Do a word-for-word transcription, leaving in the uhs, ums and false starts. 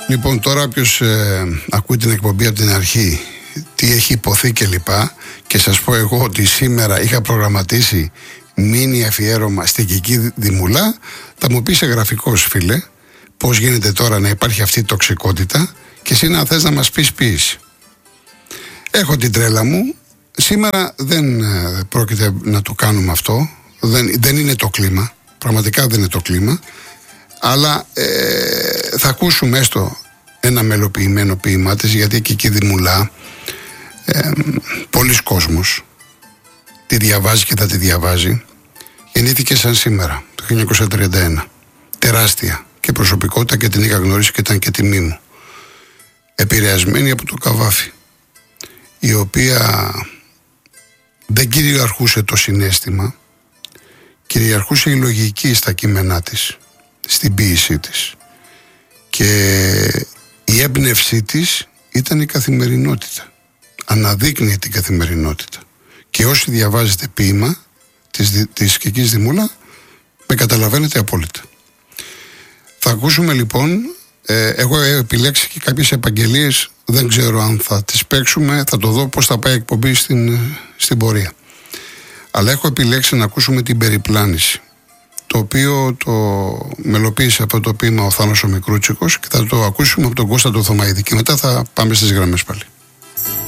Λοιπόν, τώρα όποιος ε, ακούει την εκπομπή από την αρχή, τι έχει υποθεί και λοιπά, και σας πω εγώ ότι σήμερα είχα προγραμματίσει μίνι αφιέρωμα στην Κική Δημουλά, θα μου πεις εγγραφικός, φίλε, πώς γίνεται τώρα να υπάρχει αυτή η τοξικότητα και εσύ να θες να μας πεις ποίηση. Έχω την τρέλα μου. Σήμερα δεν ε, πρόκειται να το κάνουμε αυτό. Δεν, δεν είναι το κλίμα. Πραγματικά δεν είναι το κλίμα. Αλλά ε, θα ακούσουμε έστω ένα μελοποιημένο ποίημά της, γιατί εκεί και Δημουλά ε, πολλοί κόσμος τη διαβάζει και θα τη διαβάζει. Γεννήθηκε σαν σήμερα, το χίλια εννιακόσια τριάντα ένα. Τεράστια και προσωπικότητα και την είχα γνωρίσει και ήταν και τιμή μου. Επηρεασμένη από το Καβάφη, η οποία δεν κυριαρχούσε το συναίσθημα, κυριαρχούσε η λογική στα κείμενά της, στην ποίησή της, και η έμπνευσή της ήταν η καθημερινότητα. Αναδείκνυε την καθημερινότητα. Και όσοι διαβάζετε ποίημα της, της Κικής Δημούλα, με καταλαβαίνετε απόλυτα. Θα ακούσουμε λοιπόν, ε, εγώ έχω επιλέξει και κάποιες επαγγελίες, δεν ξέρω αν θα τις παίξουμε, θα το δω πώς θα πάει η εκπομπή στην, στην πορεία. Αλλά έχω επιλέξει να ακούσουμε την Περιπλάνηση, το οποίο το μελοποίησε από το ποίημα ο Θάνος ο Μικρούτσικος, και θα το ακούσουμε από τον Κώστα το Θωμαίδη και μετά θα πάμε στις γραμμές πάλι.